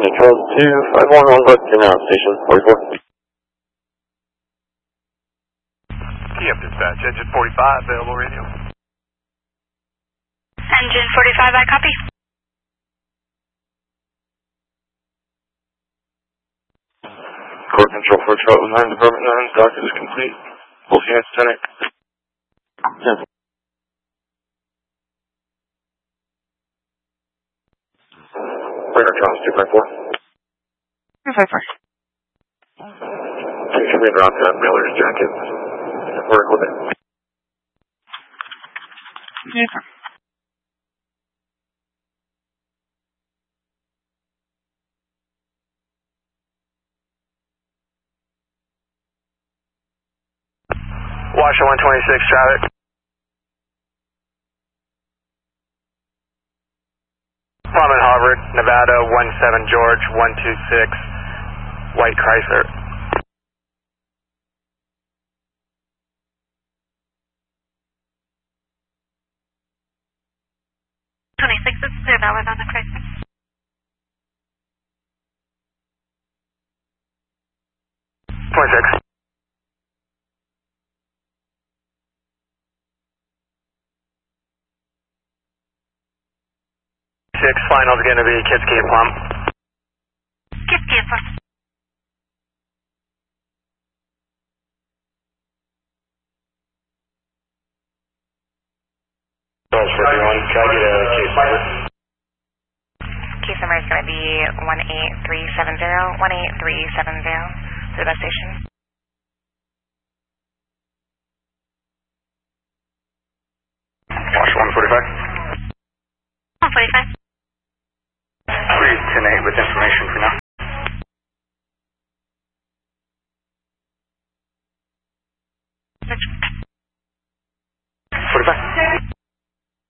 Control 2511, but you're now Station 44. Key up dispatch, engine 45, available radio. Engine 45, I copy. Core Control for Charlotte 9, Department 9, docket is complete. Both units 10. Radar Charles 254. 254. Can we drop that Miller's jacket? Work with it. Yes, sir. Washer 126 traffic. Palm and Harvard, Nevada 17 George 126, White Chrysler. 26, this is valid on the Chrysler. .6. 6 final is going to be Kitsky and Plum. Kitsky and Plum. Charles 41, try to get a case number. Case number is going to be 18370, 18370 to the bus station. Wash 145. 145. 310-8 with information for now.